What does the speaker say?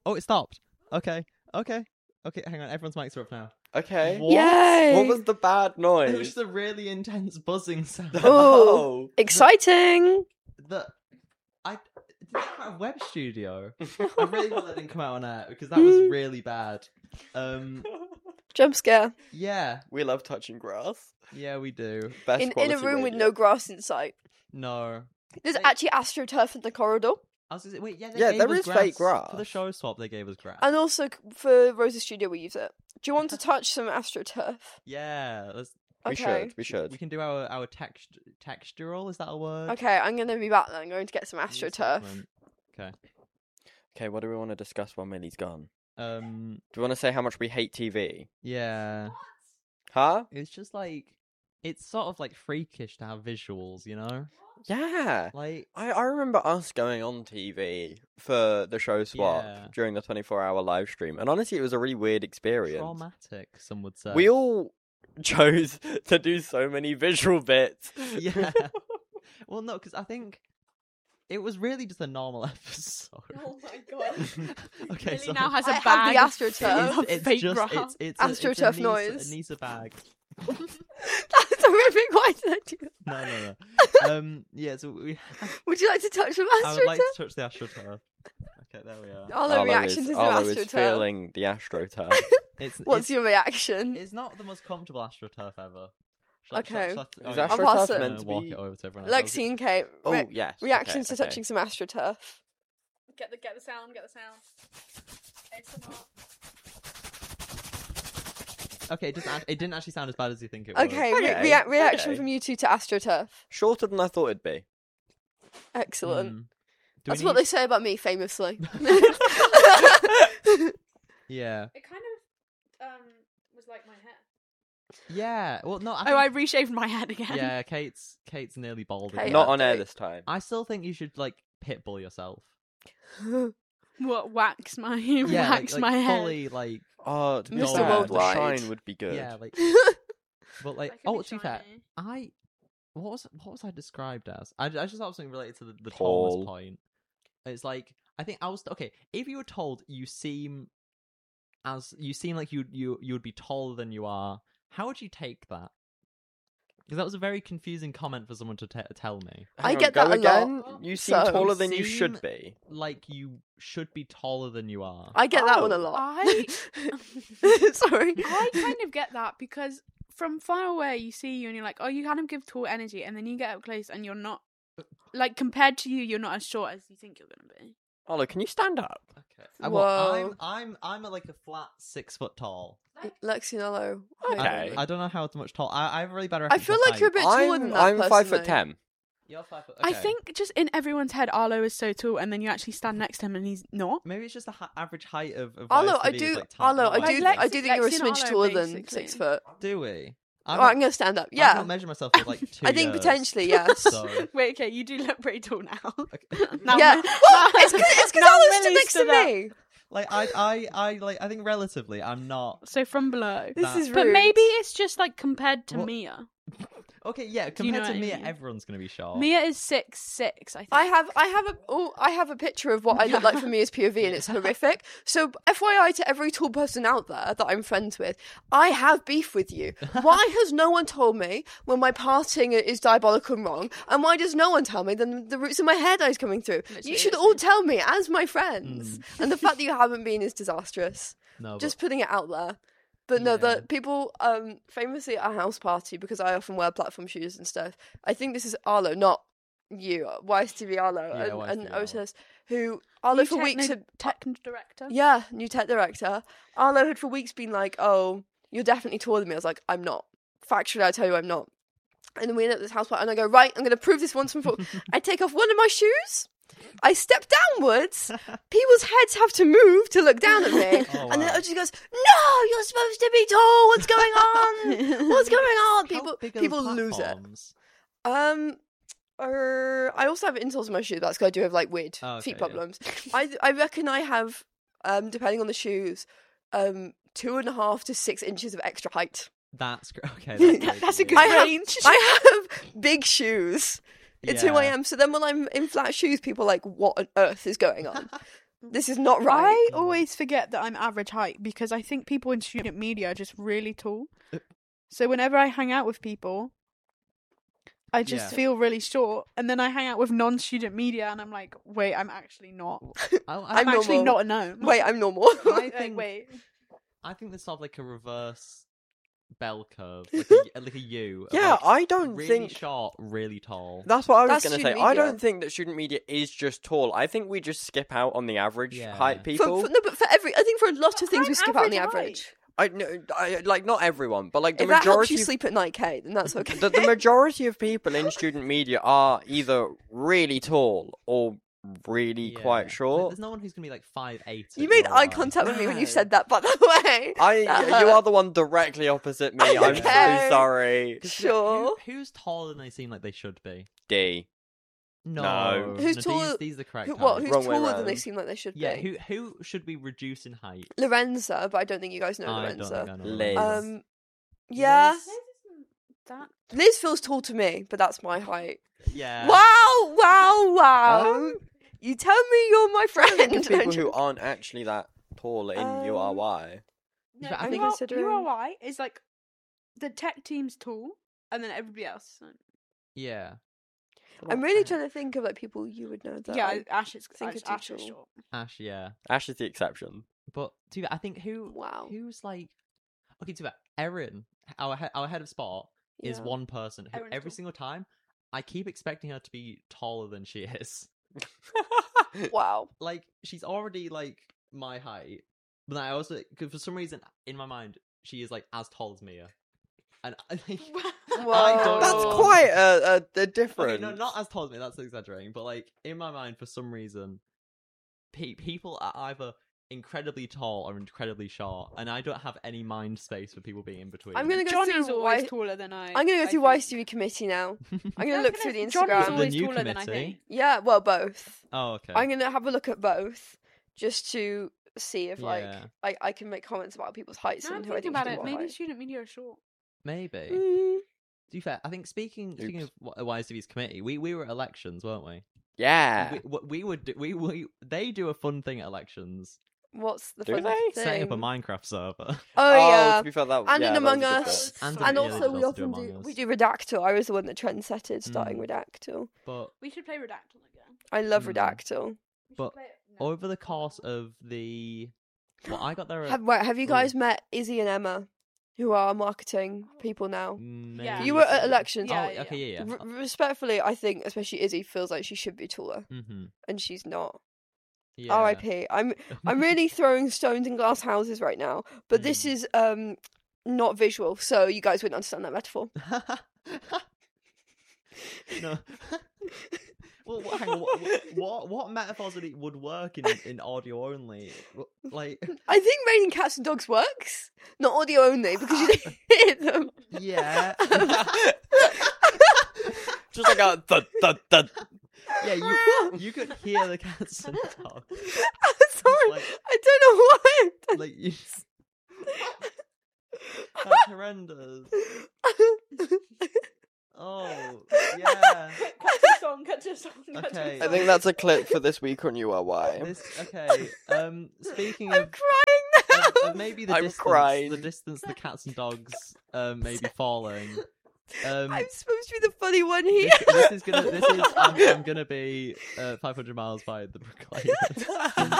Oh, it stopped. Okay. Hang on. Everyone's mics are up now. Okay. What? Yay! What was the bad noise? It was just a really intense buzzing sound. Oh, exciting! Did that come out of Web Studio? I really hope that didn't come out on air because that was really bad. Jump scare. Yeah, We love touching grass. yeah, we do. Best In a quality room with radio. no grass in sight. No. There's Wait. actually AstroTurf in the corridor. I was gonna say, wait, yeah, Yeah, gave there us is fake grass. For the show swap, they gave us grass. And also for Rosa Studio we use it. Do you want to touch some AstroTurf? Yeah, let's. Okay. We should. We can do our textural. Is that a word? Okay, I'm going to be back then. I'm going to get some AstroTurf. Excellent. Okay. Okay, what do we want to discuss while Millie's gone? Um. Do we want to say how much we hate TV? Yeah. Huh? It's just like it's sort of like freakish to have visuals, you know? Yeah. Like I remember us going on TV for the show swap Yeah. during the 24-hour live stream, and honestly, it was a really weird experience. traumatic, some would say. We all chose to do so many visual bits. Yeah. Well, no, because I think it was really just a normal episode. Oh my god. Okay, Millie so now has I a have bag the of AstroTurf. it's fake just grass. it's AstroTurf a noise. Nisa bag. That's horrific. Why did I do that? No. Yeah. So Would you like to touch some I would like AstroTurf? to touch the AstroTurf. Okay, there we are. Arlo Arlo reaction to some Arlo is AstroTurf. feeling the AstroTurf. What's your reaction? It's not the most comfortable AstroTurf ever. Okay. Is I'll AstroTurf pass it. meant to walk be... it over to everyone else. Lexi and Kate. Oh, yes. Reactions to okay. touching some AstroTurf. Get the sound. ASMR. Okay, it didn't actually sound as bad as you think it would. Okay, Okay, reaction okay. from you two to AstroTurf. Shorter than I thought it'd be. Excellent. Do That's we what need- they say about me, famously. Yeah. It kind of was like my hair. Yeah. Well, no. I reshaved my head again. Yeah, Kate's nearly bald. Kate, again. Not on air update. this time. I still think you should like pitbull yourself. What wax my Yeah, wax like my head? fully like Oh, to be Mr. fair, Worldwide. the shine would be good. yeah, like but like That could be to be fair, shiny. what was I described as? I just thought of something related to the Tall. tallness point. It's like I think I was okay. If you were told you seem like you would be taller than you are, how would you take that? Because that was a very confusing comment for someone to tell me. I Hang get on, that go a lot. again? You seem So- taller You than you should seem- be. Like you should be taller than you are. I get that one a Oh. lot. I Sorry. I kind of get that because from far away you see you and you're like, oh, you kind of give tall energy, and then you get up close and you're not like compared to you, you're not as short as you think you're gonna be. Arlo, can you stand up? Okay. Whoa. Well, I'm like a flat 6 foot tall. Lexi and Arlo. Okay. I don't know how much tall. I have a really bad I reference. feel for like you're a height. bit taller than that I'm 5 foot personally. 10. You're 5 foot. I okay. think just in everyone's head, Arlo is so tall, and then you actually stand next to him and he's not. maybe it's just the average height of Arlo, YSTV I is, do. like, tall. Arlo, I Like, do. Lexi- I do think you're a Lexi and smidge Arlo, taller than basically. 6 foot. Do we? Oh, I'm gonna stand up. I've Yeah, not measured myself for like 2 I think years, potentially yes. So, Wait, okay, you do look pretty tall now. okay. Now Yeah. Mi- Well, it's because now Arlo stood Millie's next to stood up. me. like I think relatively I'm not. So from below. This That- is rude. But maybe it's just like compared to What? Mia. Okay, yeah. you Compared know to what I Mia, mean? everyone's gonna be short. Mia is 6'6", I think. I have a picture of what I look like from Mia's POV, and it's horrific. So, FYI to every tall person out there that I'm friends with, I have beef with you. Why has no one told me when my parting is diabolical and wrong, and why does no one tell me then the roots of my hair dye is coming through? You should all tell me as my friends. And the fact that you haven't been is disastrous. No, Just putting it out there. But no, Yeah. the people famously at a house party, because I often wear platform shoes and stuff. I think this is Arlo, not you, YSTV Arlo Yeah, and YSTV Arlo. Otis, who Arlo New for weeks had tech director. yeah, new tech director. Arlo had for weeks been like, "Oh, you're definitely taller than me." I was like, "I'm not. Factually, I tell you, I'm not." And then we end up at this house party, and I go, "Right, I'm going to prove this once and for all." I take off one of my shoes. I step downwards. People's heads have to move to look down at me. Oh, And then wow. Otis goes, "No, you're supposed to be tall. What's going on? What's going on?" How big are People the lose it. platforms? I also have insoles in my shoe. That's because I do have like weird Oh, okay, feet yeah. problems. I reckon I have, depending on the shoes, 2.5 to 6 inches of extra height. That's great. Okay, That's a great. good I range. have big shoes. It's who I Yeah. am. So then when I'm in flat shoes, people are like, "What on earth is going on?" This is not right. I always forget that I'm average height because I think people in student media are just really tall. So whenever I hang out with people, I just Yeah. feel really short. And then I hang out with non-student media and I'm like, wait, I'm actually not. I'm actually normal. not a gnome. Wait, I'm normal. I Like, think wait. I think there's sort of like a reverse bell curve, like a U. of, Yeah, like, I don't really think short, really tall. that's what I was That's going to say. student I media. don't think that student media is just tall. I think we just skip out on the average Yeah. height people. No, but I think for a lot of things we I'm skip out on the average height. average. I like not everyone, but like the If that helps majority. you sleep at night, Kate, then that's okay. The majority of people in student media are either really tall or really Yeah. quite Like, short. there's no one who's gonna be like 5'8". You made at eye your contact with me when you No. said that, by the way. You are the one directly opposite me. I'm so Okay. sorry. 'Cause, Sure. who's taller than they seem like they should be? D. No. Who's no, taller- These the correct Who's height. Wrong way taller than they round. seem like they should Yeah, be? who should we reduce in height? Lorenza, but I don't think you guys know I don't Lorenza. think I know Liz. Lorenza. Yeah. Liz? That Liz feels tall to me, but that's my height. Yeah. Wow. You tell me you're my I friend. think of people who aren't actually that tall in URY. no, But I think considering- URY is like the tech team's tall and then everybody else. Yeah. I'm really trying to think of like people you would know that. Yeah, Ash is think are too Ash is tall. short. Ash, yeah. Ash is the exception. But to be fair, I think Wow. who's like okay, to be fair, Erin, our head of sport, is Yeah. one person who Erin's every tall. single time I keep expecting her to be taller than she is. Wow. Like she's already like my height, but then I also, cause for some reason in my mind she is like as tall as Mia, and I think I don't That's know. quite a difference. Okay, no, not as tall as me. That's exaggerating, but like in my mind, for some reason, people are either incredibly tall or incredibly short, and I don't have any mind space for people being in between. I'm gonna go Johnny's through always why. taller than I. I'm gonna go I through think. YSTV committee now. I'm Yeah, gonna look through the Johnny's Instagram. The always new taller than I committee? think. Yeah, well, both. Oh, okay. I'm gonna have a look at both just to see if Yeah. I can make comments about people's heights Now I'm and who I thinking think about should it. be what Maybe height. student media are short. Maybe. Mm, To be fair, I think speaking of YSTV's committee, we were at elections, weren't we? Yeah. We would they do a fun thing at elections, what's the Do fun they? thing? setting up a Minecraft server. Oh yeah. To be fair, that, And yeah, in that was Among a good Us. bit. And And yeah, also they we also often do do Among we Us. do Redactyl. I was the one that trendsetted starting Mm. Redactyl. But We should play Redactyl again. I love Mm. Redactyl. We should But play it- no. over the course of the, well, I got there. Have you guys met Izzy and Emma, who are marketing people now? Yeah. You were at elections. Yeah, Oh, yeah, okay, yeah. Respectfully, I think especially Izzy feels like she should be taller, Mm-hmm. and she's not. Yeah. R.I.P. I'm really throwing stones in glass houses right now, but this is not visual, so you guys wouldn't understand that metaphor. No. Well, hang on. What metaphors would work in audio only? Like, I think raining cats and dogs works, not audio only, because you don't hear them. yeah, Just like a thud, thud, thud. yeah. You could hear the cats and dogs. Sorry, Like- I don't know why. Like you. That's horrendous. Oh, yeah. Cut to song. Cut to song. Cut to Okay. I think that's a clip for this week on URY. Okay. Speaking I'm of, crying now. of maybe the I'm distance, crying. the distance the cats and dogs may be falling. I'm supposed to be the funny one here. I'm gonna be 500 miles by the Brooklyn.